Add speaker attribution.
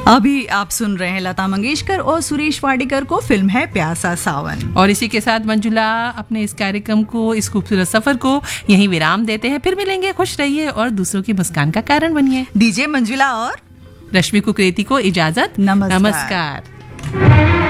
Speaker 1: अभी आप सुन रहे हैं लता मंगेशकर और सुरेश वाडेकर को, फिल्म है प्यासा सावन।
Speaker 2: और इसी के साथ मंजुला अपने इस कार्यक्रम को, इस खूबसूरत सफर को यहीं विराम देते हैं। फिर मिलेंगे, खुश रहिए और दूसरों की मुस्कान का कारण बनिए।
Speaker 1: डीजे मंजुला और
Speaker 2: रश्मि कुकरेती को इजाजत।
Speaker 1: नमस्कार।
Speaker 2: नमस्कार।